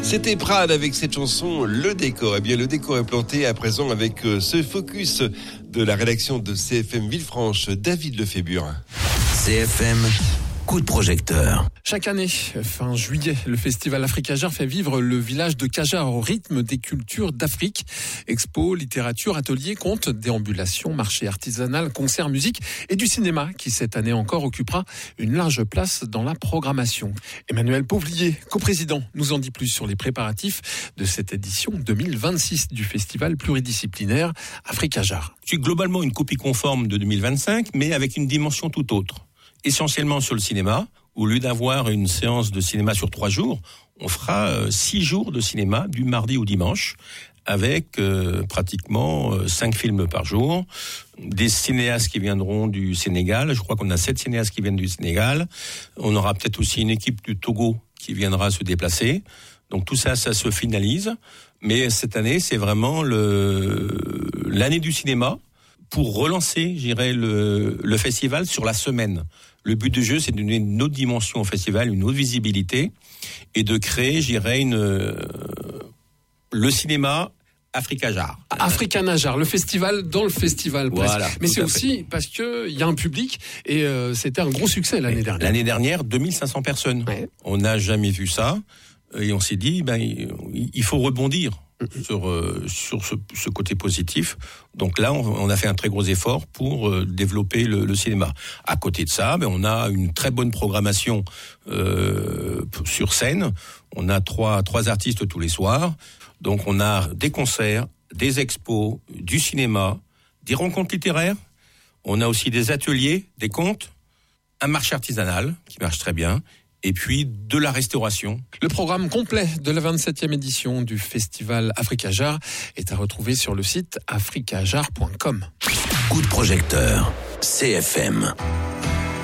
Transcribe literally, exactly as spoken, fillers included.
C'était Prad avec cette chanson Le Décor. Eh bien, le décor est planté à présent avec ce focus de la rédaction de C F M Villefranche, David Lefébure. C F M, coup de projecteur. Chaque année, fin juillet, le festival Africajar fait vivre le village de Kajar au rythme des cultures d'Afrique. Expo, littérature, ateliers, contes, déambulations, marché artisanal, concerts, musique et du cinéma qui cette année encore occupera une large place dans la programmation. Emmanuel Pauvlier, coprésident, nous en dit plus sur les préparatifs de cette édition deux mille vingt-six du festival pluridisciplinaire Africajar. C'est globalement une copie conforme de deux mille vingt-cinq, mais avec une dimension tout autre. Essentiellement sur le cinéma. Au lieu d'avoir une séance de cinéma sur trois jours, on fera euh, six jours de cinéma du mardi au dimanche, avec euh, pratiquement euh, cinq films par jour, des cinéastes qui viendront du Sénégal. Je crois qu'on a sept cinéastes qui viennent du Sénégal. On aura peut-être aussi une équipe du Togo qui viendra se déplacer. Donc tout ça, ça se finalise. Mais cette année, c'est vraiment le l'année du cinéma pour relancer, je dirais, le, le festival sur la semaine. Le but du jeu, c'est de donner une autre dimension au festival, une autre visibilité, et de créer, je dirais, une, euh, le cinéma Africajar. Africajar, le festival dans le festival. Voilà, mais c'est aussi parce qu'il y a un public, et euh, c'était un gros succès l'année dernière. L'année dernière, deux mille cinq cents personnes. Ouais. On n'a jamais vu ça, et on s'est dit, ben, il faut rebondir sur euh, sur ce, ce côté positif. Donc là, on, on a fait un très gros effort pour euh, développer le, le cinéma. À côté de ça, ben, on a une très bonne programmation euh, sur scène. On a trois trois artistes tous les soirs. Donc on a des concerts, des expos, du cinéma, des rencontres littéraires. On a aussi des ateliers, des contes, un marché artisanal qui marche très bien. Et puis de la restauration. Le programme complet de la vingt-septième édition du festival Africajar est à retrouver sur le site africajar point com. Coup de projecteur, C F M.